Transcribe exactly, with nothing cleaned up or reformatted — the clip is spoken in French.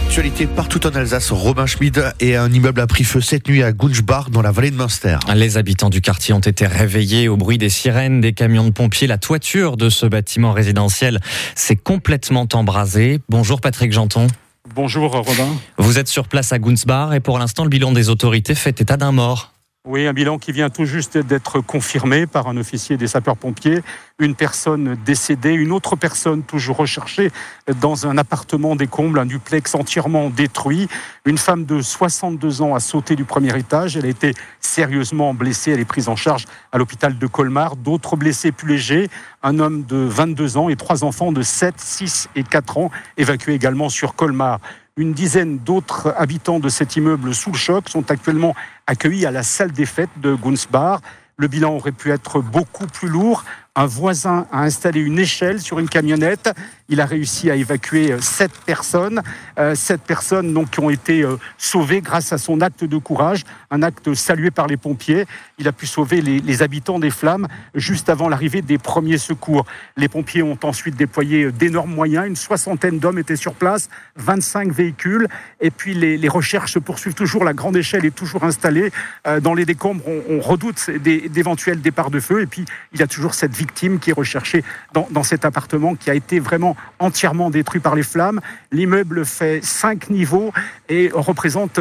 L'actualité partout en Alsace, Robin Schmid, et un immeuble a pris feu cette nuit à Gunschbach dans la vallée de Münster. Les habitants du quartier ont été réveillés au bruit des sirènes, des camions de pompiers. La toiture de ce bâtiment résidentiel s'est complètement embrasée. Bonjour Patrick Janton. Bonjour Robin. Vous êtes sur place à Gunschbach et pour l'instant le bilan des autorités fait état d'un mort. Oui, un bilan qui vient tout juste d'être confirmé par un officier des sapeurs-pompiers. Une personne décédée, une autre personne toujours recherchée dans un appartement des combles, un duplex entièrement détruit. Une femme de soixante-deux ans a sauté du premier étage. Elle a été sérieusement blessée. Elle est prise en charge à l'hôpital de Colmar. D'autres blessés plus légers, un homme de vingt-deux ans et trois enfants de sept, six et quatre ans, évacués également sur Colmar. Une dizaine d'autres habitants de cet immeuble sous le choc sont actuellement accueillis à la salle des fêtes de Gunschbach. Le bilan aurait pu être beaucoup plus lourd. Un voisin a installé une échelle sur une camionnette. Il a réussi à évacuer sept personnes. Euh, sept personnes donc, qui ont été euh, sauvées grâce à son acte de courage, un acte salué par les pompiers. Il a pu sauver les, les habitants des flammes juste avant l'arrivée des premiers secours. Les pompiers ont ensuite déployé d'énormes moyens. Une soixantaine d'hommes étaient sur place, vingt-cinq véhicules. Et puis les, les recherches se poursuivent toujours. La grande échelle est toujours installée. Euh, dans les décombres, on, on redoute des, d'éventuels départs de feu. Et puis il y a toujours cette victime qui est recherchée dans, dans cet appartement qui a été vraiment entièrement détruit par les flammes. L'immeuble fait cinq niveaux et représente